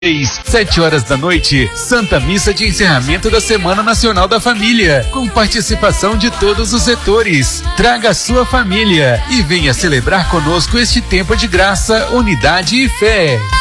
7 horas da noite, Santa Missa de encerramento da Semana Nacional da Família, com participação de todos os setores. Traga a sua família e venha celebrar conosco este tempo de graça, unidade e fé.